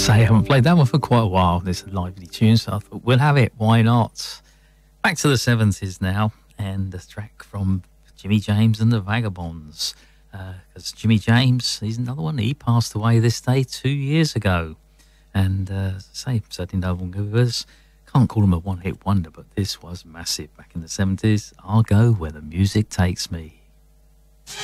say, I haven't played that one for quite a while. This is a lively tune, so I thought we'll have it. Why not? Back to the 70s now, and a track from Jimmy James and the Vagabonds. Because Jimmy James, he's another one. He passed away this day 2 years ago. And say, certainly no one goes. Can't call him a one-hit wonder, but this was massive back in the 70s. I'll go where the music takes me.